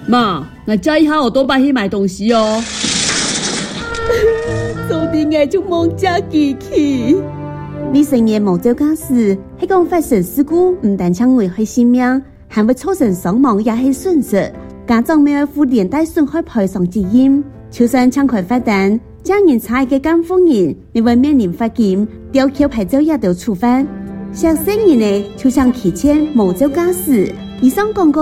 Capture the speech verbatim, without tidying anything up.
妈，我叫一下我多爸去买东西哦。 早啲我就忙家机器。 未成年无照驾驶，喺讲发生事故，唔但将危害性命，还会造成伤亡，也系损失。家长咪要负连带损害赔偿责任。就算抢款罚单，将人差嘅监护人，你会面临罚金、吊扣牌照也要处罚。相信人呢，就像提前无照驾驶。以上广告。